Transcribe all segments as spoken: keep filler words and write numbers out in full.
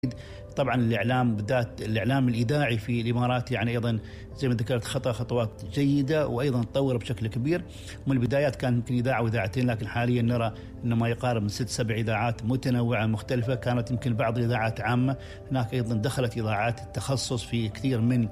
طبعا الإعلام بالذات الإعلام الإذاعي في الإمارات يعني أيضا زي ما ذكرت خطأ خطوات جيدة وأيضا تطور بشكل كبير. من البدايات كان يمكن إذاعة وإذاعتين، لكن حاليا نرى أن ما يقارب من ست سبع إذاعات متنوعة مختلفة. كانت يمكن بعض الإذاعات عامة، هناك أيضا دخلت إذاعات التخصص في كثير من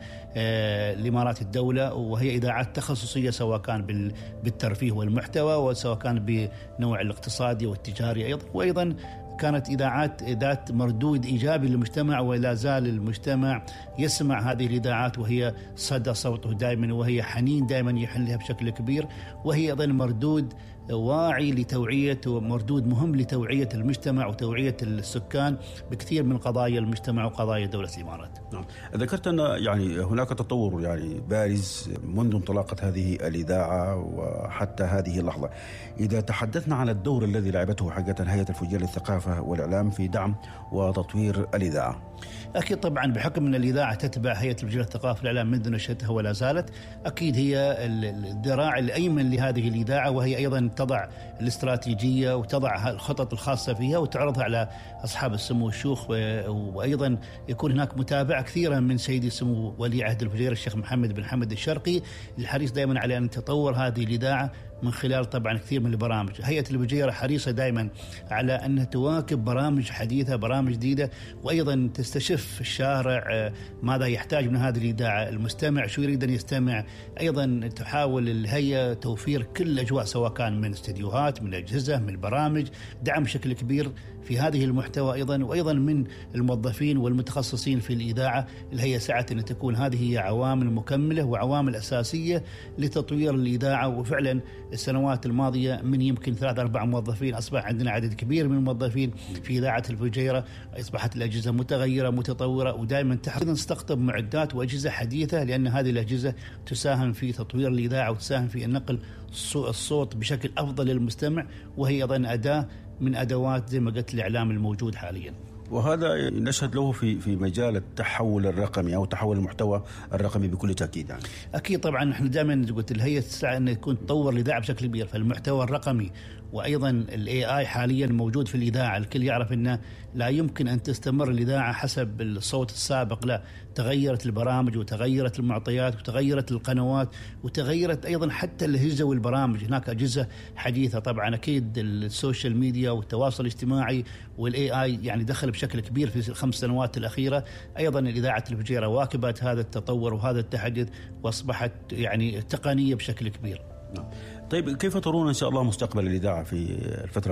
آه الإمارات الدولة، وهي إذاعات تخصصية سواء كان بالترفيه والمحتوى وسواء كان بنوع الاقتصادي والتجاري أيضا، وأيضا كانت إذاعات ذات مردود إيجابي للمجتمع، ولا زال المجتمع يسمع هذه الإذاعات وهي صدى صوته دائما، وهي حنين دائما يحلها بشكل كبير، وهي أيضا مردود واعي لتوعية ومردود مهم لتوعية المجتمع وتوعية السكان بكثير من قضايا المجتمع وقضايا دولة الإمارات. نعم. ذكرت أن يعني هناك تطور يعني بارز منذ انطلاقة هذه الإذاعة وحتى هذه اللحظة. إذا تحدثنا عن الدور الذي لعبته حقيقة هيئة الفجيرة للثقافة والإعلام في دعم وتطوير الإذاعة، أكيد طبعا بحكم أن الإذاعة تتبع هيئة الفجيرة للثقافة والإعلام منذ نشأتها ولا زالت، أكيد هي الذراع الأيمن لهذه الإذاعة، وهي أيضا تضع الاستراتيجية وتضع الخطط الخاصة فيها وتعرضها على أصحاب السمو الشيوخ، وأيضا يكون هناك متابعة كثيرة من سيدي سمو ولي عهد الفجيرة الشيخ محمد بن حمد الشرقي، الحريص دائما على أن تطور هذه الإذاعة من خلال طبعا كثير من البرامج. هيئة الفجيرة حريصة دائما على أنها تواكب برامج حديثة، برامج جديدة، وأيضا تستشف الشارع ماذا يحتاج من هذه الإذاعة، المستمع شو يريد أن يستمع. أيضا تحاول الهيئة توفير كل الأجواء سواء كان من استديوهات، من أجهزة، من برامج، دعم بشكل كبير في هذه المحتوى أيضا، وأيضا من الموظفين والمتخصصين في الإذاعة. الهيئة سعت أن تكون هذه هي عوامل مكملة وعوامل أساسية لتطوير الإذاعة. وفعلا السنوات الماضية من يمكن ثلاث أربع موظفين أصبح عندنا عدد كبير من الموظفين في إذاعة الفجيرة، أصبحت الأجهزة متغيرة متطورة، ودائما تحاول نستقطب معدات وأجهزة حديثة، لأن هذه الأجهزة تساهم في تطوير الإذاعة وتساهم في نقل الصوت بشكل أفضل للمستمع، وهي أيضا أداة من أدوات زي ما قلت الإعلام الموجود حاليا. وهذا نشهد له في في مجال التحول الرقمي او تحول المحتوى الرقمي بكل تاكيد. يعني اكيد طبعا احنا دائما قلت الهيئه تسعى ان يكون تطور الاذاعه بشكل كبير، فالمحتوى الرقمي وايضا الاي اي حاليا موجود في الاذاعه. الكل يعرف انه لا يمكن ان تستمر الاذاعه حسب الصوت السابق، لا، تغيرت البرامج وتغيرت المعطيات وتغيرت القنوات وتغيرت ايضا حتى الاجهزه والبرامج. هناك اجهزه حديثه طبعا، اكيد السوشيال ميديا والتواصل الاجتماعي والاي اي يعني دخل بشكل كبير في الخمس سنوات الأخيرة. أيضا الإذاعة الفجيرة واكبت هذا التطور وهذا التحدث وأصبحت يعني تقنية بشكل كبير. طيب كيف ترون إن شاء الله مستقبل الإذاعة في الفترة